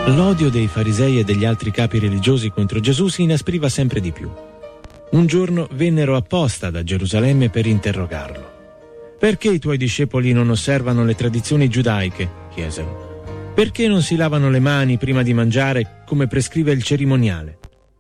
L'odio dei farisei e degli altri capi religiosi contro Gesù si inaspriva sempre di più. Un giorno vennero apposta da Gerusalemme per interrogarlo. «Perché i tuoi discepoli non osservano le tradizioni giudaiche?» chiesero. «Perché non si lavano le mani prima di mangiare come prescrive il cerimoniale?»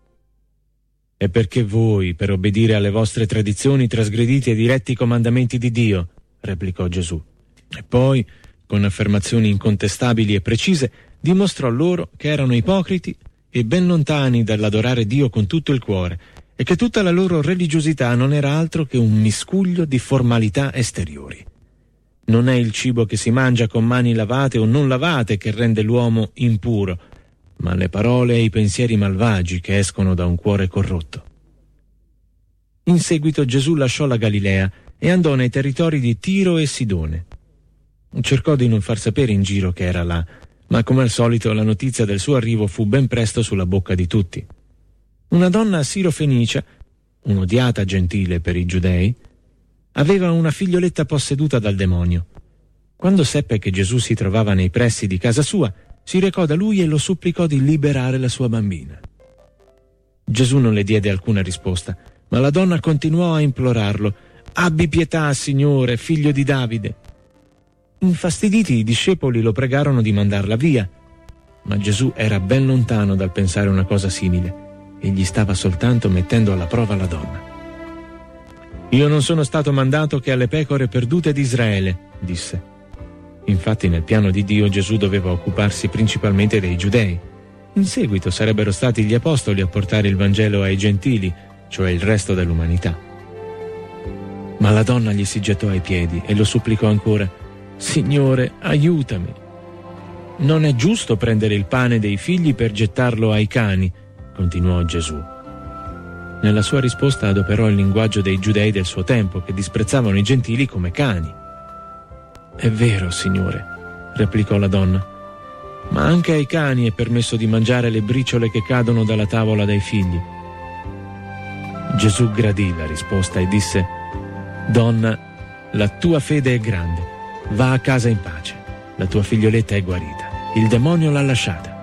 «È perché voi, per obbedire alle vostre tradizioni, trasgredite i diretti comandamenti di Dio», replicò Gesù. E poi, con affermazioni incontestabili e precise, dimostrò loro che erano ipocriti e ben lontani dall'adorare Dio con tutto il cuore, e che tutta la loro religiosità non era altro che un miscuglio di formalità esteriori. Non è il cibo che si mangia con mani lavate o non lavate che rende l'uomo impuro, ma le parole e i pensieri malvagi che escono da un cuore corrotto. In seguito Gesù lasciò la Galilea e andò nei territori di Tiro e Sidone. Cercò di non far sapere in giro che era là, ma come al solito la notizia del suo arrivo fu ben presto sulla bocca di tutti. Una donna sirofenicia, un'odiata gentile per i giudei, aveva una figlioletta posseduta dal demonio. Quando seppe che Gesù si trovava nei pressi di casa sua, si recò da lui e lo supplicò di liberare la sua bambina. Gesù non le diede alcuna risposta, ma la donna continuò a implorarlo: «Abbi pietà, Signore, figlio di Davide». Infastiditi, i discepoli lo pregarono di mandarla via, ma Gesù era ben lontano dal pensare una cosa simile. Egli stava soltanto mettendo alla prova la donna. «Io non sono stato mandato che alle pecore perdute di Israele», disse. Infatti nel piano di Dio Gesù doveva occuparsi principalmente dei giudei. In seguito sarebbero stati gli apostoli a portare il Vangelo ai gentili, cioè il resto dell'umanità. Ma la donna gli si gettò ai piedi e lo supplicò ancora: «Signore, aiutami». «Non è giusto prendere il pane dei figli per gettarlo ai cani», continuò Gesù. Nella sua risposta adoperò il linguaggio dei giudei del suo tempo, che disprezzavano i gentili come cani. «È vero, Signore», replicò la donna, «ma anche ai cani è permesso di mangiare le briciole che cadono dalla tavola dei figli». Gesù gradì la risposta e disse: «Donna, la tua fede è grande, va a casa in pace, la tua figlioletta è guarita, il demonio l'ha lasciata».